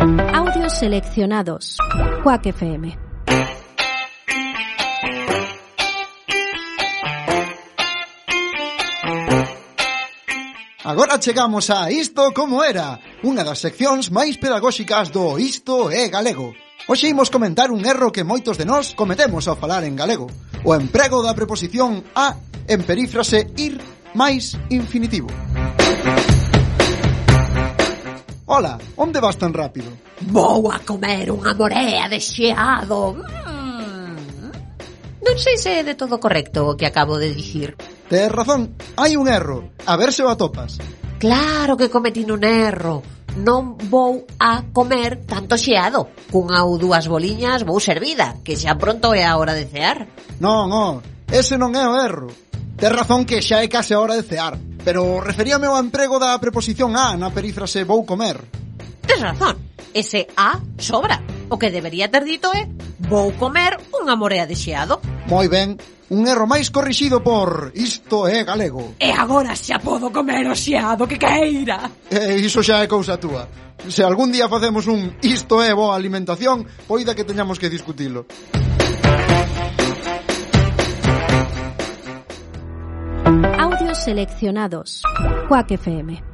Audios seleccionados. Quack FM. Agora chegamos a Isto Como Era, unha das seccións máis pedagóxicas do Isto é Galego. Hoxe imos comentar un erro que moitos de nós cometemos ao falar en galego, o emprego da preposición a en perífrase ir máis infinitivo. Ola, onde vas tan rápido? Vou a comer unha morea de xeado. Non sei se é de todo correcto o que acabo de dicir. Tes razón, hai un erro. A ver se o atopas. Claro que cometín un erro. Non vou a comer tanto xeado. Cunha ou dúas boliñas vou servida, que xa pronto é a hora de cear. Non, ese non é o erro. Tes razón que xa é case a hora de cear, pero referíame ao emprego da preposición a na perífrase vou comer. Tes razón, ese a sobra. O que debería ter dito é vou comer unha morea de xeado. Moi ben, un erro máis corrixido por Isto é Galego. E agora xa podo comer o xeado que queira. Iso xa é cousa túa. Se algún día facemos un Isto é boa alimentación, poida que teñamos que discutilo. Audios seleccionados. Quack FM.